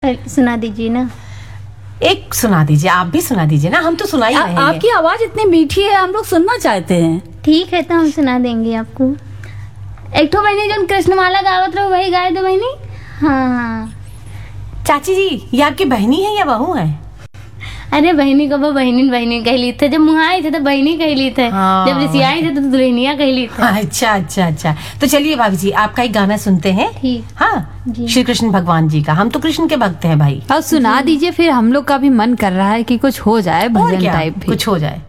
सुना दीजिए ना। एक सुना दीजिए, आप भी सुना दीजिए ना, हम तो सुना ही रहे हैं। आपकी आवाज इतनी मीठी है, हम लोग सुनना चाहते हैं। ठीक है तो हम सुना देंगे आपको। एक तो बहनी जो कृष्णमाला गावत रहो वही गाए दो बहनी। हाँ चाची जी, ये आपकी बहनी है या बहू है? अरे बहनी को वो बहनी कहली थे, जब मुँह आए थे तो बहनी कहली थे, जब ऋषियाई थे तो दुल्हनिया कहली थे। अच्छा। तो चलिए भाभी जी, आपका एक गाना सुनते हैं। ठीक। हाँ, श्री कृष्ण भगवान जी का, हम तो कृष्ण के भक्त हैं भाई। अब सुना दीजिए, फिर हम लोग का भी मन कर रहा है कि कुछ हो जाए, भजन टाइप भी कुछ हो जाए।